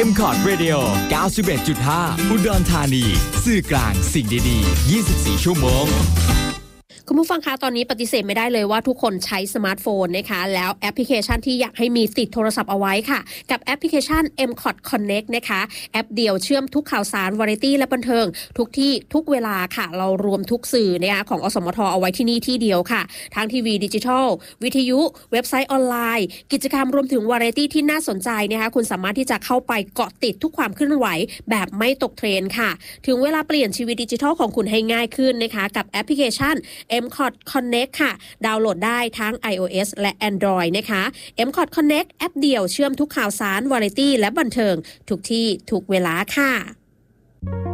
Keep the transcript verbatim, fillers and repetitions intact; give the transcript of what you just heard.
เอ็ม คอร์ด Radio เก้าสิบเอ็ดจุดห้า อุดรธานีสื่อกลางสิ่งดีๆยี่สิบสี่ชั่วโมงคุณผู้ฟังคะตอนนี้ปฏิเสธไม่ได้เลยว่าทุกคนใช้สมาร์ทโฟนนะคะแล้วแอปพลิเคชันที่อยากให้มีติดโทรศัพท์เอาไว้ค่ะกับแอปพลิเคชัน เอ็ม คอร์ด Connect นะคะแอปเดียวเชื่อมทุกข่าวสารวาไรตี้และบันเทิงทุกที่ทุกเวลาค่ะเรารวมทุกสื่อนะคะของอสมทเอาไว้ที่นี่ที่เดียวค่ะทั้งทีวีดิจิทัลวิทยุเว็บไซต์ออนไลน์กิจกรรมรวมถึงวาไรตี้ที่น่าสนใจนะคะคุณสามารถที่จะเข้าไปเกาะติดทุกความเคลื่อนไหวแบบไม่ตกเทรนด์ค่ะถึงเวลาเปลี่ยนชีวิตดิจิทัลของคุณให้ง่ายขึ้นนะคะกับแอปพลิเคชัน เอ็ม คอร์ด Connect ค่ะดาวน์โหลดได้ทั้ง iOS และ Android นะคะ เอ็ม คอร์ด Connect แอปเดียวเชื่อมทุกข่าวสารวาไรตี้และบันเทิงทุกที่ทุกเวลาค่ะ